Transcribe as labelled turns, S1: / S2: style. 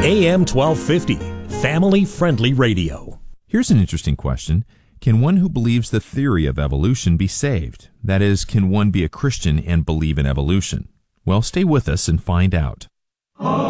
S1: AM 1250, family-friendly radio.
S2: Here's an interesting question. Can one who believes the theory of evolution be saved? That is, can one be a Christian and believe in evolution? Well, stay with us and find out.